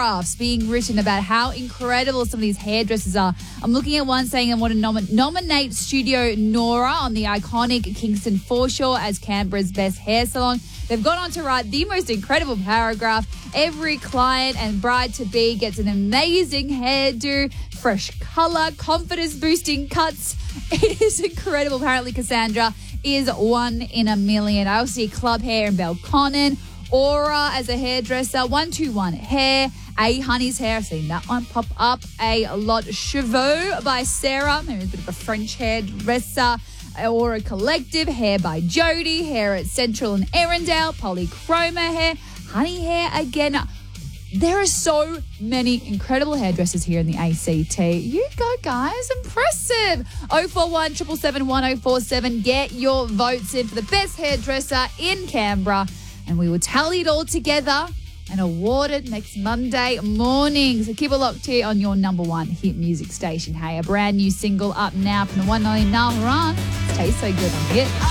paragraphs being written about how incredible some of these hairdressers are. I'm looking at one saying I want to nominate Studio Nora on the iconic Kingston foreshore as Canberra's best hair salon. They've gone on to write the most incredible paragraph. Every client and bride-to-be gets an amazing hairdo, fresh colour, confidence-boosting cuts. It is incredible. Apparently, Cassandra is 1 in a million. I also see Club Hair and Belconnen. Aura as a hairdresser. 121 Hair. A Honey's Hair. I've seen that one pop up. A Lot Cheveux by Sarah. Maybe a bit of a French hairdresser. Aura Collective. Hair by Jody. Hair at Central and Erindale. Polychroma Hair. Honey Hair again. There are so many incredible hairdressers here in the ACT. You go, guys. Impressive. 041 777 1047. Get your votes in for the best hairdresser in Canberra. And we will tally it all together and award it next Monday morning. So keep it locked here on your number one hit music station. Hey, a brand new single up now from the one and only Niall Horan. Tastes so good on Hit.